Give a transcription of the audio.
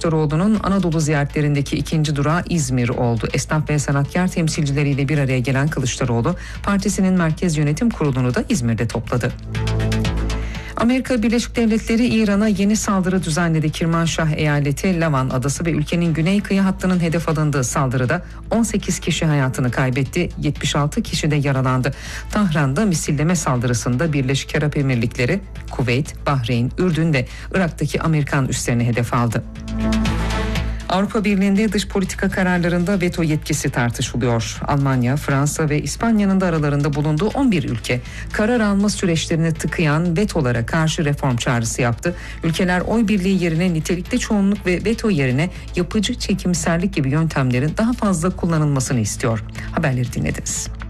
Kılıçdaroğlu'nun Anadolu ziyaretlerindeki ikinci durağı İzmir oldu. Esnaf ve sanatkar temsilcileriyle bir araya gelen Kılıçdaroğlu, partisinin Merkez Yönetim Kurulu'nu da İzmir'de topladı. Amerika Birleşik Devletleri İran'a yeni saldırı düzenledi. Kirmanşah eyaleti, Lavan adası ve ülkenin güney kıyı hattının hedef alındığı saldırıda 18 kişi hayatını kaybetti, 76 kişi de yaralandı. Tahran'da misilleme saldırısında Birleşik Arap Emirlikleri, Kuveyt, Bahreyn, Ürdün ve Irak'taki Amerikan üslerini hedef aldı. Avrupa Birliği'nde dış politika kararlarında veto yetkisi tartışılıyor. Almanya, Fransa ve İspanya'nın da aralarında bulunduğu 11 ülke karar alma süreçlerini tıkayan vetolara karşı reform çağrısı yaptı. Ülkeler oy birliği yerine nitelikli çoğunluk ve veto yerine yapıcı çekimserlik gibi yöntemlerin daha fazla kullanılmasını istiyor. Haberleri dinlediniz.